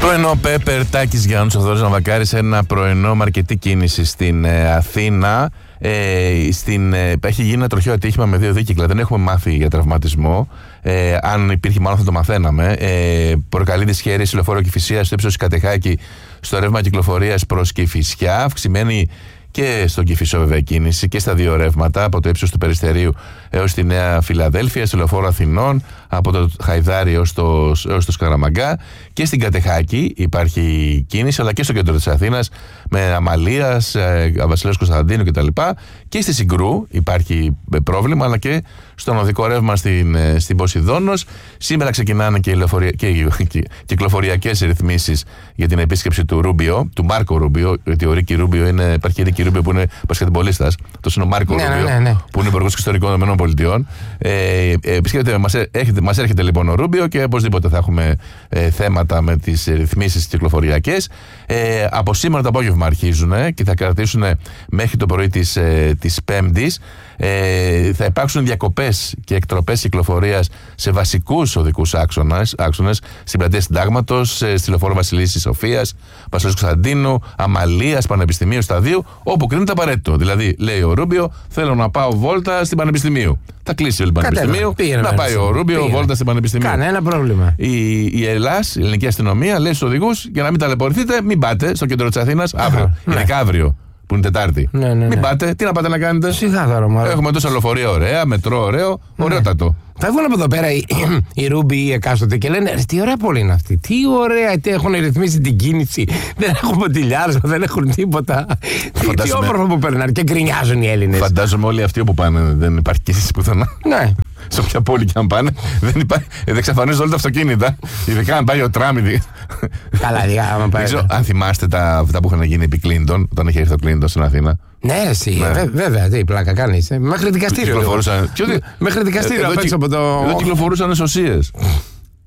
Πρωινό Πέπερ, Τάκης Γιάννους, ο Θοδωρής Ναβακάρης, ένα πρωινό με αρκετή κίνηση στην Αθήνα. Έχει γίνει ένα τροχαίο ατύχημα με 2 δίκυκλα. Δεν έχουμε μάθει για τραυματισμό. Αν υπήρχε, μάλλον θα το μαθαίναμε. Προκαλεί δυσχέρειες λεωφόρο Κηφισίας στο ύψος Κατεχάκη, στο ρεύμα κυκλοφορίας προς Κηφισιά. Αυξημένη και στον Κηφισό βέβαια κίνηση και στα δύο ρεύματα, από το ύψος του Περιστερίου έως τη Νέα Φιλαδέλφια, στο λεωφόρο Αθηνών, από το Χαϊδάρι έως το Σκαραμαγκά, και στην Κατεχάκη υπάρχει κίνηση, αλλά και στο κέντρο της Αθήνας με Αμαλίας, Βασιλέως Κωνσταντίνου κτλ. Και στη Συγκρού υπάρχει πρόβλημα, αλλά και στον οδικό ρεύμα στην Ποσειδώνος. Σήμερα ξεκινάνε και οι κυκλοφοριακές ρυθμίσεις για την επίσκεψη του Ρούμπιο, του Μάρκο Ρούμπιο, γιατί ο Ρίκι Ρούμπιο υπάρχει Ρίκι Ρούμπιο που είναι μπασκετμπολίστας, το είναι ο Μάρκο Ρούμπιο, που είναι υπουργός εξωτερικών των ΗΠΑ. Μας έρχεται λοιπόν ο Ρούμπιο και οπωσδήποτε θα έχουμε θέματα με τις ρυθμίσεις κυκλοφοριακές. Από σήμερα το απόγευμα αρχίζουν και θα κρατήσουν μέχρι το πρωί της Πέμπτης. Θα υπάρξουν διακοπές και εκτροπές κυκλοφορίας σε βασικούς οδικούς άξονες, στην πλατεία Συντάγματος, στη λεωφόρο Βασιλίσσης Σοφίας, Βασιλέως Κωνσταντίνου, Αμαλίας, Πανεπιστημίου, Σταδίου, όπου κρίνεται απαραίτητο. Δηλαδή, λέει ο Ρούμπιο, θέλω να πάω βόλτα στην Πανεπιστημίου. Θα κλείσει όλη την Πανεπιστημίου, να πάει ο Ρούμπιο βόλτα στην Πανεπιστημίου. Κανένα πρόβλημα. Η Ελλάδα, η ελληνική αστυνομία, λέει στους οδηγούς, για να μην ταλαιπωρηθείτε, μην πάτε στο κέντρο της Αθήνας αύριο. Γενικά αύριο, που είναι Τετάρτη. Μην πάτε, τι να πάτε να κάνετε. Σιγά, έχουμε τόσα λεωφορεία ωραία, μετρό ωραίο, ωραιότατο. Θα βγουν από εδώ πέρα οι Ρούμπι ή εκάστοτε και λένε τι ωραία πόλη είναι αυτή. Τι ωραία, τι έχουν ρυθμίσει την κίνηση. Δεν έχουν ποτηλιάρισμα, δεν έχουν τίποτα. Τι όμορφο που περνάνε και γκρινιάζουν οι Έλληνες. Φαντάζομαι όλοι αυτοί όπου πάνε δεν υπάρχει κίνηση πουθενά. Ναι. Σε όποια πόλη και αν πάνε, δεν εξαφανίζονται όλα τα αυτοκίνητα. Ειδικά αν πάει ο Τράμιδη. Καλά, άμα πάει. Αν θυμάστε αυτά που είχαν γίνει επί Κλίντον, όταν είχε έρθει ο Κλίντον στην Αθήνα. Ναι, εσύ, βέβαια, τι πλάκα κάνεις. Μέχρι δικαστήριο. Μέχρι δικαστήριο. Απ' έξω από το. Εδώ κυκλοφορούσαν σωσίες.